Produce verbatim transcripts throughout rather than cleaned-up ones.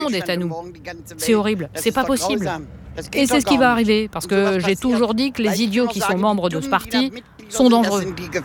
monde est à nous. C'est horrible, c'est pas possible. Et c'est ce qui va arriver, parce que j'ai toujours dit que les idiots qui sont membres de ce parti sont dangereux.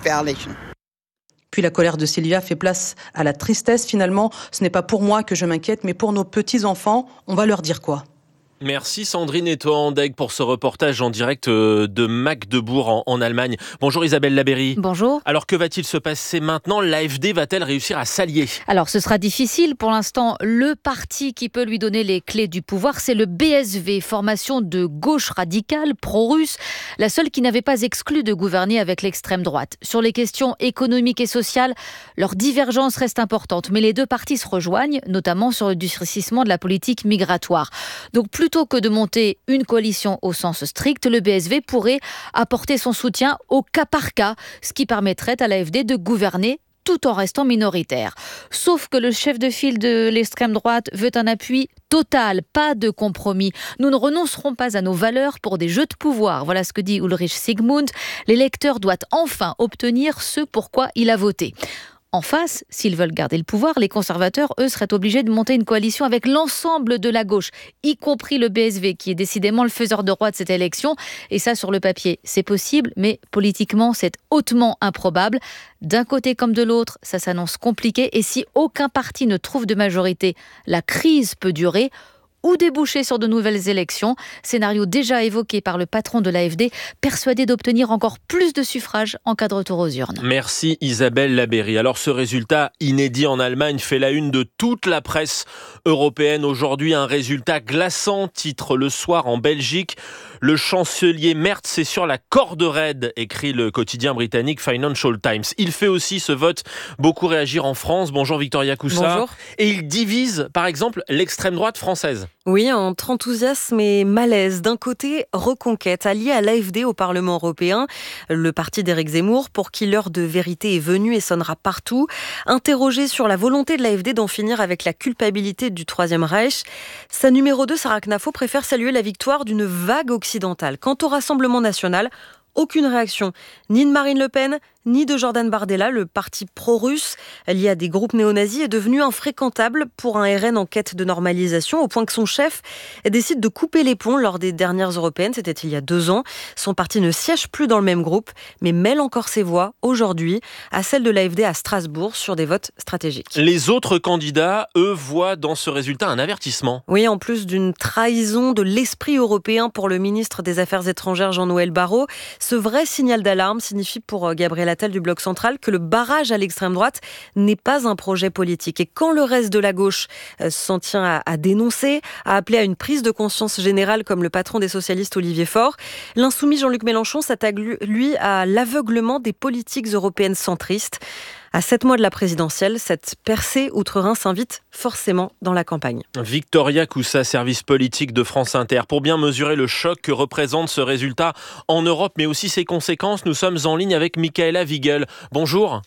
Puis la colère de Sylvia fait place à la tristesse. Finalement, ce n'est pas pour moi que je m'inquiète, mais pour nos petits-enfants. On va leur dire quoi ? Merci Sandrine et toi Andeg pour ce reportage en direct de Magdebourg en, en Allemagne. Bonjour Isabelle Labéry. Bonjour. Alors que va-t-il se passer maintenant ? L'A F D va-t-elle réussir à s'allier ? Alors ce sera difficile. Pour l'instant, le parti qui peut lui donner les clés du pouvoir, c'est le B S V, formation de gauche radicale, pro-russe, la seule qui n'avait pas exclu de gouverner avec l'extrême droite. Sur les questions économiques et sociales, leur divergence reste importante, mais les deux partis se rejoignent, notamment sur le durcissement de la politique migratoire. Donc plus Plutôt que de monter une coalition au sens strict, le B S V pourrait apporter son soutien au cas par cas, ce qui permettrait à l'A F D de gouverner tout en restant minoritaire. Sauf que le chef de file de l'extrême droite veut un appui total, pas de compromis. Nous ne renoncerons pas à nos valeurs pour des jeux de pouvoir. Voilà ce que dit Ulrich Sigmund. L'électeur doit enfin obtenir ce pourquoi il a voté. En face, s'ils veulent garder le pouvoir, les conservateurs, eux, seraient obligés de monter une coalition avec l'ensemble de la gauche, y compris le B S V, qui est décidément le faiseur de roi de cette élection. Et ça, sur le papier, c'est possible, mais politiquement, c'est hautement improbable. D'un côté comme de l'autre, ça s'annonce compliqué. Et si aucun parti ne trouve de majorité, la crise peut durer ou déboucher sur de nouvelles élections. Scénario déjà évoqué par le patron de l'A F D, persuadé d'obtenir encore plus de suffrages en cas de retour aux urnes. Merci Isabelle Labéry. Alors ce résultat inédit en Allemagne fait la une de toute la presse européenne. Aujourd'hui, un résultat glaçant, titre Le Soir en Belgique. Le chancelier Merz est sur la corde raide, écrit le quotidien britannique Financial Times. Il fait aussi ce vote beaucoup réagir en France. Bonjour Victoria Coussa. Bonjour. Et il divise par exemple l'extrême droite française. Oui, entre enthousiasme et malaise. D'un côté, Reconquête, allié à l'A F D au Parlement européen, le parti d'Éric Zemmour, pour qui l'heure de vérité est venue et sonnera partout. Interrogé sur la volonté de l'A F D d'en finir avec la culpabilité du Troisième Reich, sa numéro deux, Sarah Knafo, préfère saluer la victoire d'une vague occidentale. Quant au Rassemblement national, aucune réaction, ni de Marine Le Pen, ni de Jordan Bardella. Le parti pro-russe, lié à des groupes néo-nazis, est devenu infréquentable pour un R N en quête de normalisation, au point que son chef décide de couper les ponts lors des dernières européennes. C'était il y a deux ans. Son parti ne siège plus dans le même groupe, mais mêle encore ses voix, aujourd'hui, à celle de l'A F D à Strasbourg, sur des votes stratégiques. Les autres candidats, eux, voient dans ce résultat un avertissement. Oui, en plus d'une trahison de l'esprit européen pour le ministre des Affaires étrangères Jean-Noël Barrot, ce vrai signal d'alarme signifie pour Gabriel Attal du Bloc central que le barrage à l'extrême droite n'est pas un projet politique. Et quand le reste de la gauche s'en tient à, à dénoncer, à appeler à une prise de conscience générale comme le patron des socialistes Olivier Faure, l'insoumis Jean-Luc Mélenchon s'attaque lui à l'aveuglement des politiques européennes centristes. À sept mois de la présidentielle, cette percée outre-Rhin s'invite forcément dans la campagne. Victoria Coussa, service politique de France Inter. Pour bien mesurer le choc que représente ce résultat en Europe, mais aussi ses conséquences, nous sommes en ligne avec Michaela Wiegel. Bonjour.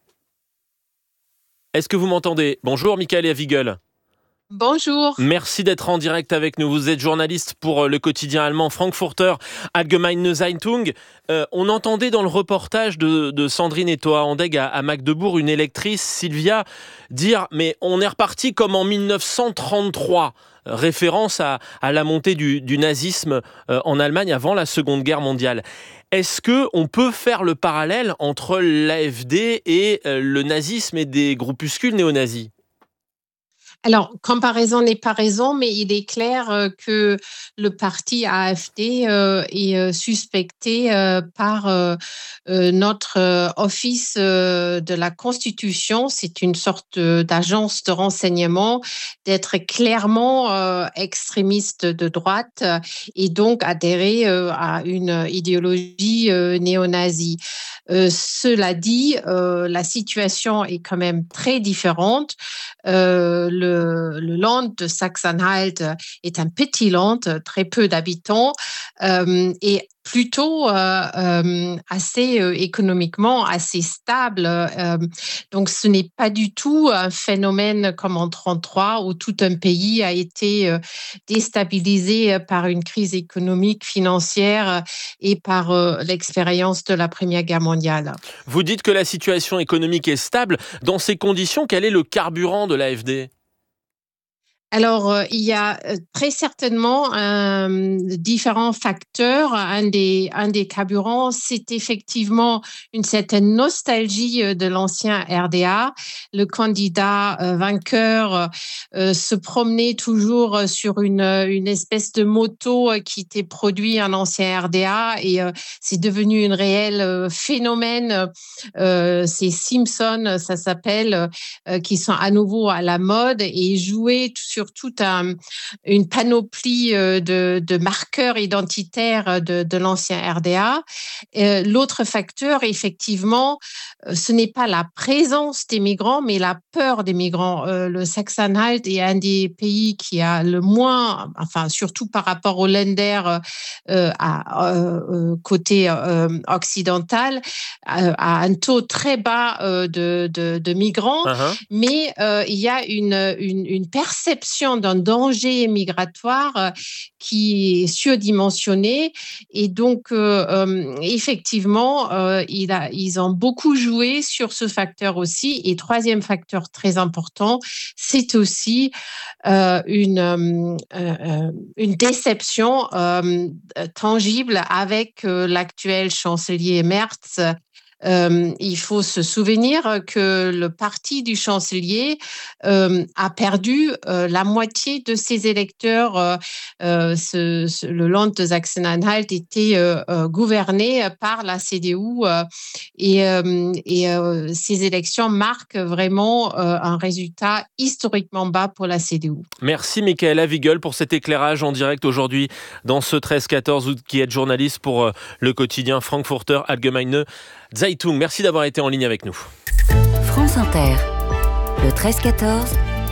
Est-ce que vous m'entendez ? Bonjour Michaela Wiegel. Bonjour. Merci d'être en direct avec nous. Vous êtes journaliste pour le quotidien allemand Frankfurter Allgemeine Zeitung. Euh, on entendait dans le reportage de, de Sandrine et Toa Andeg à, à Magdebourg une électrice, Sylvia, dire « mais on est reparti comme en mille neuf cent trente-trois ». Référence à, à la montée du, du nazisme euh, en Allemagne avant la Seconde Guerre mondiale. Est-ce qu'on peut faire le parallèle entre l'A F D et euh, le nazisme et des groupuscules néo-nazis ? Alors, comparaison n'est pas raison, mais il est clair euh, que le parti A F D euh, est euh, suspecté euh, par euh, euh, notre euh, office euh, de la Constitution. C'est une sorte euh, d'agence de renseignement, d'être clairement euh, extrémiste de droite euh, et donc adhérer euh, à une idéologie euh, néo-nazie. Euh, cela dit, euh, la situation est quand même très différente. Euh, le, le land de Saxe-Anhalt est un petit land, très peu d'habitants, euh, et plutôt euh, euh, assez euh, économiquement assez stable. Euh, donc, ce n'est pas du tout un phénomène comme en trente-trois où tout un pays a été euh, déstabilisé par une crise économique, financière et par euh, l'expérience de la Première Guerre mondiale. Vous dites que la situation économique est stable. Dans ces conditions, quel est le carburant de l'A F D ? Alors, euh, il y a très certainement euh, différents facteurs. Un des, un des carburants, c'est effectivement une certaine nostalgie de l'ancien R D A. Le candidat euh, vainqueur euh, se promenait toujours sur une, une espèce de moto qui était produit en ancien R D A et euh, c'est devenu une réelle euh, phénomène. Euh, c'est Simpson, ça s'appelle, euh, qui sont à nouveau à la mode et jouaient sur toute un, une panoplie de, de marqueurs identitaires de, de l'ancien R D A. Euh, l'autre facteur, effectivement, ce n'est pas la présence des migrants, mais la peur des migrants. Euh, le Saxonite est un des pays qui a le moins, enfin surtout par rapport aux Länder euh, à euh, côté euh, occidental, euh, a un taux très bas euh, de, de, de migrants, uh-huh. mais euh, il y a une, une, une perception d'un danger migratoire euh, qui est surdimensionné et donc euh, euh, effectivement euh, il a, ils ont beaucoup joué sur ce facteur aussi. Et troisième facteur très important, c'est aussi euh, une, euh, euh, une déception euh, tangible avec euh, l'actuel chancelier Merz. Euh, il faut se souvenir que le parti du chancelier euh, a perdu euh, la moitié de ses électeurs. Euh, euh, ce, ce, le Land de Sachsen-Anhalt était euh, euh, gouverné par la C D U euh, et, euh, et euh, ces élections marquent vraiment euh, un résultat historiquement bas pour la C D U. Merci Michaela Wiegel pour cet éclairage en direct aujourd'hui dans ce treize quatorze août, qui est journaliste pour euh, le quotidien Frankfurter Allgemeine Zeitung. Merci d'avoir été en ligne avec nous. France Inter, le treize quatorze,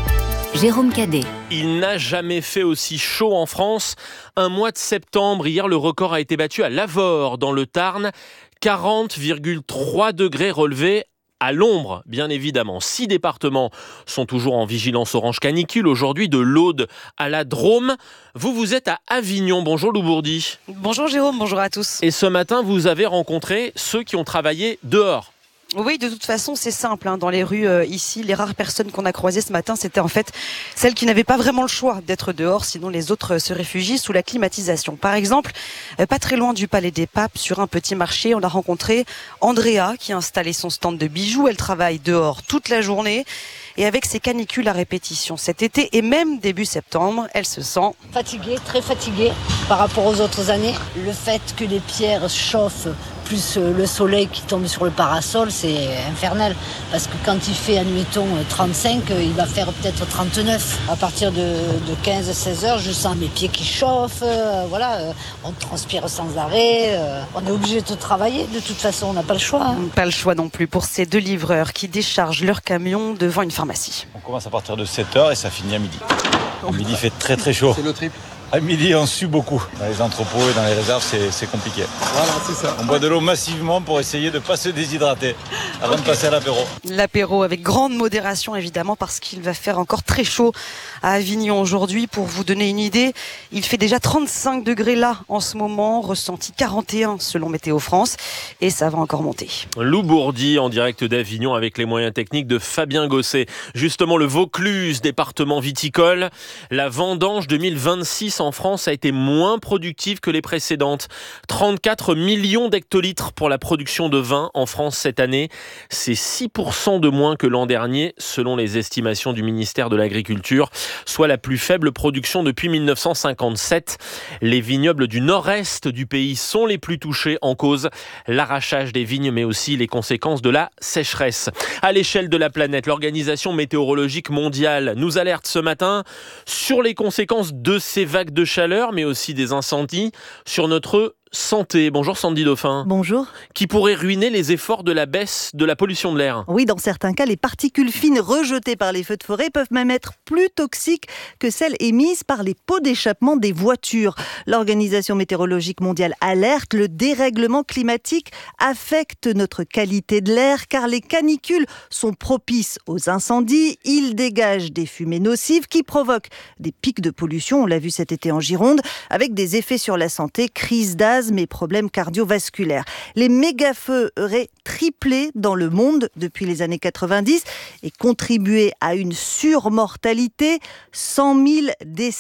Jérôme Cadet. Il n'a jamais fait aussi chaud en France. Un mois de septembre, hier, le record a été battu à Lavore, dans le Tarn. quarante virgule trois degrés relevés à l'ombre, bien évidemment. Six départements sont toujours en vigilance orange canicule aujourd'hui, de l'Aude à la Drôme. Vous, vous êtes à Avignon. Bonjour Lou Bourdi. Bonjour Jérôme, bonjour à tous. Et ce matin, vous avez rencontré ceux qui ont travaillé dehors. Oui, de toute façon, c'est simple. Hein. Dans les rues euh, ici, les rares personnes qu'on a croisées ce matin, c'était en fait celles qui n'avaient pas vraiment le choix d'être dehors, sinon les autres se réfugient sous la climatisation. Par exemple, euh, pas très loin du Palais des Papes, sur un petit marché, on a rencontré Andrea qui a installé son stand de bijoux. Elle travaille dehors toute la journée et avec ses canicules à répétition cet été et même début septembre, elle se sent fatiguée, très fatiguée par rapport aux autres années. Le fait que les pierres chauffent plus le soleil qui tombe sur le parasol, c'est infernal. Parce que quand il fait, admettons, trente-cinq, il va faire peut-être trente-neuf. À partir de, de quinze à seize heures, je sens mes pieds qui chauffent. Euh, voilà, euh, on transpire sans arrêt. Euh, on est obligé de travailler. De toute façon, on n'a pas le choix. Hein. Pas le choix non plus pour ces deux livreurs qui déchargent leur camion devant une pharmacie. On commence à partir de sept heures et ça finit à midi. À midi, il fait très très chaud. C'est le triple. À midi, on sue beaucoup. Dans les entrepôts et dans les réserves, c'est, c'est compliqué. Voilà, c'est ça. On boit de l'eau massivement pour essayer de ne pas se déshydrater avant okay. de passer à l'apéro. L'apéro avec grande modération, évidemment, parce qu'il va faire encore très chaud à Avignon aujourd'hui. Pour vous donner une idée, il fait déjà trente-cinq degrés là en ce moment, ressenti quarante et un selon Météo France, et ça va encore monter. Lou Bourdi en direct d'Avignon avec les moyens techniques de Fabien Gosset. Justement, le Vaucluse, département viticole, la vendange deux mille vingt-six en France a été moins productive que les précédentes. trente-quatre millions d'hectolitres pour la production de vin en France cette année. C'est six pour cent de moins que l'an dernier, selon les estimations du ministère de l'Agriculture, soit la plus faible production depuis mille neuf cent cinquante-sept. Les vignobles du nord-est du pays sont les plus touchés, en cause l'arrachage des vignes, mais aussi les conséquences de la sécheresse. À l'échelle de la planète, l'Organisation météorologique mondiale nous alerte ce matin sur les conséquences de ces vagues de chaleur, mais aussi des incendies sur notre santé. Bonjour Sandy Dauphin. Bonjour. Qui pourrait ruiner les efforts de la baisse de la pollution de l'air. Oui, dans certains cas, les particules fines rejetées par les feux de forêt peuvent même être plus toxiques que celles émises par les pots d'échappement des voitures. L'Organisation météorologique mondiale alerte, le dérèglement climatique affecte notre qualité de l'air car les canicules sont propices aux incendies. Ils dégagent des fumées nocives qui provoquent des pics de pollution. On l'a vu cet été en Gironde, avec des effets sur la santé, crise d'asthme, asthme et problèmes cardiovasculaires. Les méga-feux auraient triplé dans le monde depuis les années quatre-vingt-dix et contribué à une surmortalité, cent mille décès